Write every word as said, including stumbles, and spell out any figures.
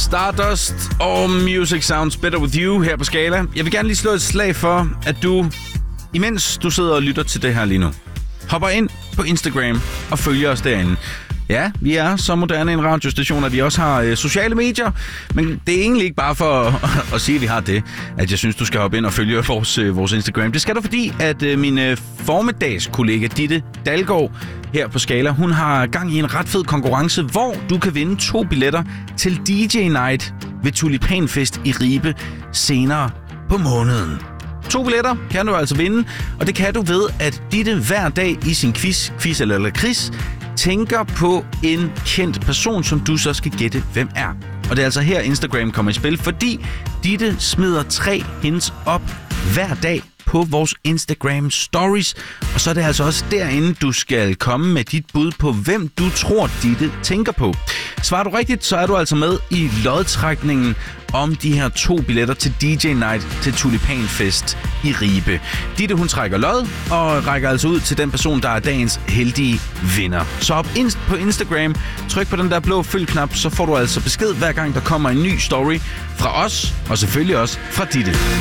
Stardust og Music Sounds Better With You her på Skala. Jeg vil gerne lige slå et slag for, at du, imens du sidder og lytter til det her lige nu, hopper ind på Instagram og følger os derinde. Ja, vi er så moderne en radiostation, at vi også har øh, sociale medier, men det er egentlig ikke bare for at, at sige, at vi har det, at jeg synes, du skal hoppe ind og følge vores, øh, vores Instagram. Det skal du, fordi at øh, min øh, formiddagskollega Ditte Dalgaard her på Skala, hun har gang i en ret fed konkurrence, hvor du kan vinde to billetter til D J Night ved Tulipanfest i Ribe senere på måneden. To billetter kan du altså vinde, og det kan du ved, at Ditte hver dag i sin quiz, quiz eller lakrids, tænker på en kendt person, som du så skal gætte, hvem er. Og det er altså her, Instagram kommer i spil, fordi Ditte smider tre hints op hver dag på vores Instagram stories. Og så er det altså også derinde, du skal komme med dit bud på, hvem du tror, Ditte tænker på. Svarer du rigtigt, så er du altså med i lodtrækningen om de her to billetter til D J Night til Tulipanfest i Ribe. Ditte, hun trækker lod og rækker altså ud til den person, der er dagens heldige vinder. Så op på Instagram, tryk på den der blå følg-knap, så får du altså besked hver gang, der kommer en ny story fra os, og selvfølgelig også fra Ditte.